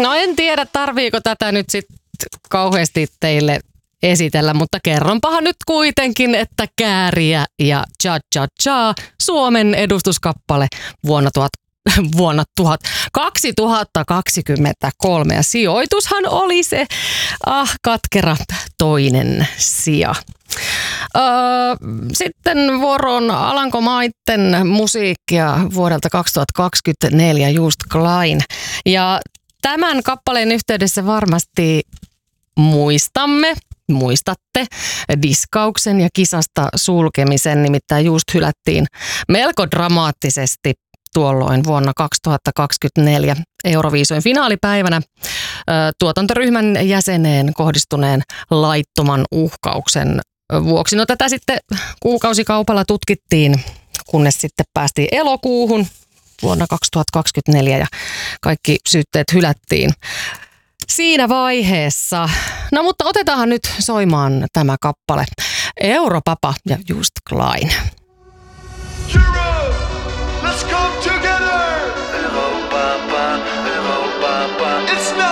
No en tiedä, tarviiko tätä nyt sitten kauheasti teille esitellä, mutta kerronpahan nyt kuitenkin, että Kääriä ja Cha Cha Cha, Suomen edustuskappale vuonna 2023. Ja sijoitushan oli se katkera toinen sija. Sitten vuoroon Alankomaitten musiikkia vuodelta 2024, Just Klein. Ja tämän kappaleen yhteydessä varmasti muistatte diskauksen ja kisasta sulkemisen, nimittäin Just hylättiin melko dramaattisesti tuolloin vuonna 2024 Euroviisujen finaalipäivänä tuotantoryhmän jäseneen kohdistuneen laittoman uhkauksen vuoksi. No tätä sitten kuukausikaupalla tutkittiin, kunnes sitten päästiin elokuuhun vuonna 2024 ja kaikki syytteet hylättiin siinä vaiheessa. No mutta otetaanhan nyt soimaan tämä kappale. Europapa ja Just Klein. Europe, let's come together. Europapa, Europapa, it's